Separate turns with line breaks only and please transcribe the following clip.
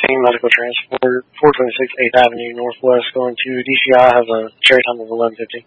medical transport, 426 8th Avenue Northwest, going to DCI. Has a cherry time of 11:50.